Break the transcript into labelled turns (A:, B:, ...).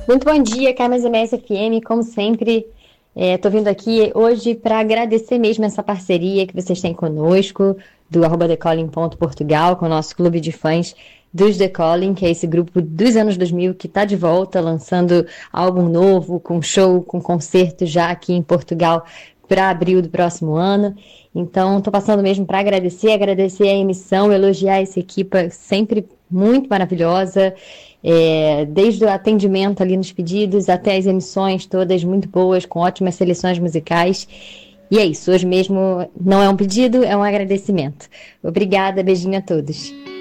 A: Muito bom dia, Carmen MSFM, como sempre. Estou vindo aqui hoje para agradecer mesmo essa parceria que vocês têm conosco, do @TheCalling.Portugal, com o nosso clube de fãs dos The Calling, que é esse grupo dos anos 2000 que está de volta, lançando álbum novo, com show, com concerto já aqui em Portugal para abril do próximo ano. Então, estou passando mesmo para agradecer a emissão, elogiar essa equipa sempre muito maravilhosa, desde o atendimento ali nos pedidos até as emissões todas muito boas, com ótimas seleções musicais. E é isso, hoje mesmo não é um pedido, é um agradecimento. Obrigada, beijinho a todos.